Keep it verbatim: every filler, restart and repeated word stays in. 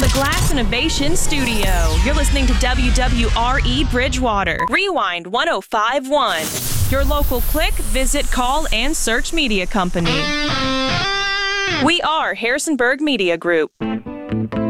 the Glass Innovation Studio, you're listening to W W R E Bridgewater. Rewind one oh five point one. Your local click, visit, call, and search media company. We are Harrisonburg Media Group.